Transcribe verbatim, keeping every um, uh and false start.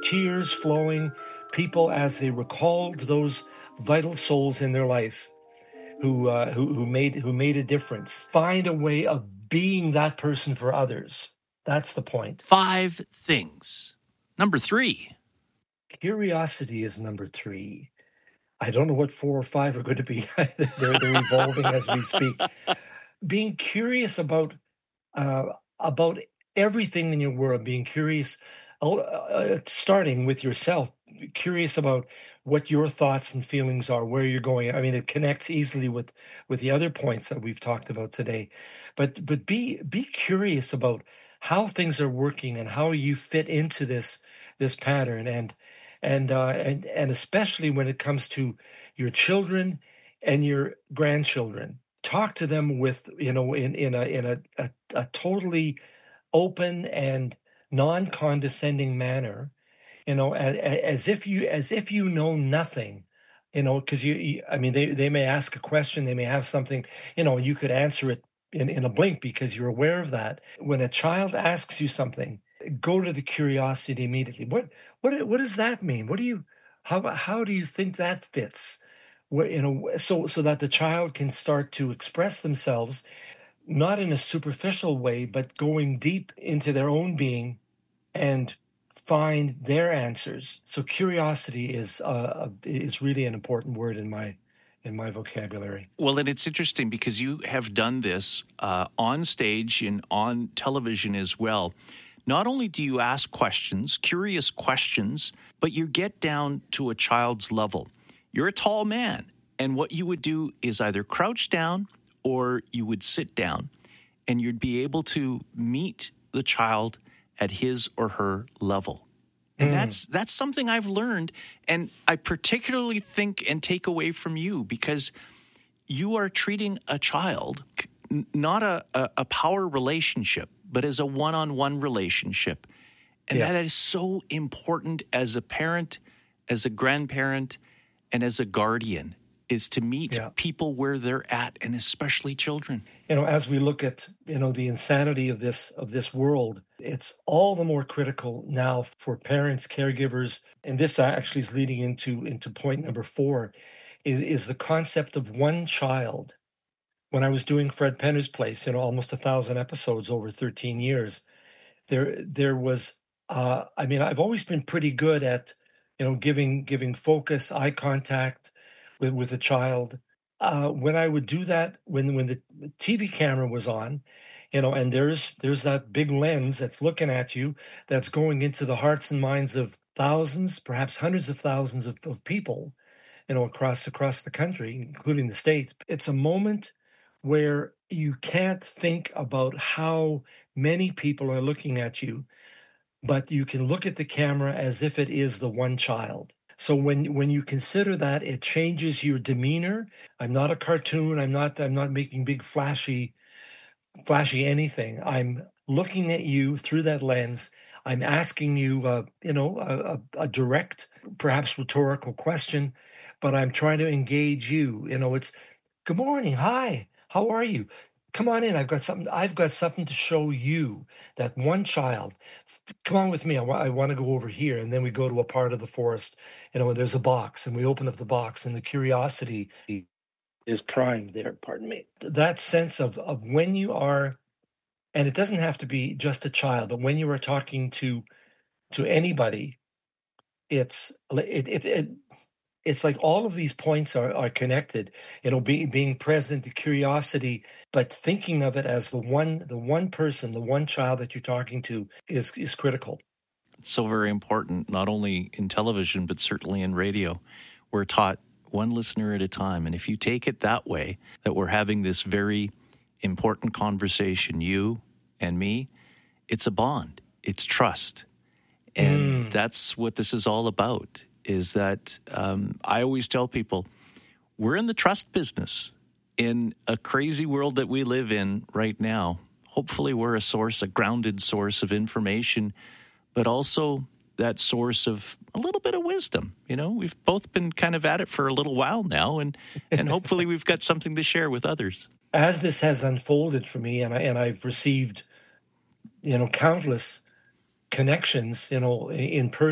tears flowing, people as they recalled those vital souls in their life who uh, who who made who made a difference. Find a way of being that person for others. That's the point. Five things. Number three. Curiosity is number three. I don't know what four or five are going to be. they're, they're evolving as we speak. Being curious about uh, about everything in your world, being curious, uh, starting with yourself, curious about what your thoughts and feelings are, where you're going. I mean, it connects easily with with the other points that we've talked about today. But but be be curious about how things are working and how you fit into this this pattern, and and uh, and and especially when it comes to your children and your grandchildren. Talk to them with, you know, in in a in a, a, a totally open and non-condescending manner, you know, as, as if you as if you know nothing, you know, because you, you, I mean, they they may ask a question, they may have something, you know, you could answer it in in a blink because you're aware of that. When a child asks you something, go to the curiosity immediately. What what what does that mean? What do you how how do you think that fits? Where, you know, so so that the child can start to express themselves, not in a superficial way, but going deep into their own being and find their answers. So curiosity is uh, is really an important word in my in my vocabulary. Well, and it's interesting because you have done this uh, on stage and on television as well. Not only do you ask questions, curious questions, but you get down to a child's level. You're a tall man, and what you would do is either crouch down or you would sit down, and you'd be able to meet the child at his or her level. And mm. that's that's something I've learned, and I particularly think and take away from you, because you are treating a child not a, a, a power relationship, but as a one-on-one relationship. And yeah. that is so important as a parent, as a grandparent, and as a guardian, is to meet yeah. people where they're at, and especially children. You know, as we look at, you know, the insanity of this of this world, it's all the more critical now for parents, caregivers, and this actually is leading into into point number four, is, is the concept of one child. When I was doing Fred Penner's Place, you know, almost a thousand episodes over thirteen years, there there was, uh, I mean, I've always been pretty good at, you know, giving giving focus, eye contact with with a child. Uh, when I would do that, when when the T V camera was on, you know, and there's there's that big lens that's looking at you, that's going into the hearts and minds of thousands, perhaps hundreds of thousands of, of people, you know, across across the country, including the States. It's a moment where you can't think about how many people are looking at you, but you can look at the camera as if it is the one child. So when when you consider that, it changes your demeanor. I'm not a cartoon. I'm not I'm not making big flashy flashy anything. I'm looking at you through that lens. I'm asking you, uh, you know, a, a, a direct, perhaps rhetorical question, but I'm trying to engage you. You know, it's good morning, hi, how are you? Come on in. I've got something. I've got something to show you. That one child. Come on with me. I, wa- I want to go over here, and then we go to a part of the forest. You know, there's a box, and we open up the box, and the curiosity is primed there. Pardon me. That sense of of when you are, and it doesn't have to be just a child, but when you are talking to to anybody, it's it it. it it's like all of these points are, are connected, you know, being being present, the curiosity, but thinking of it as the one the one person, the one child that you're talking to is is critical. It's so very important, not only in television, but certainly in radio. We're taught one listener at a time. And if you take it that way, that we're having this very important conversation, you and me, it's a bond. It's trust. And mm. that's what this is all about. Is that um, I always tell people, we're in the trust business in a crazy world that we live in right now. Hopefully we're a source, a grounded source of information, but also that source of a little bit of wisdom. You know, we've both been kind of at it for a little while now, and, and hopefully we've got something to share with others. As this has unfolded for me, and, I, and I've received, you know, countless connections, you know, in person.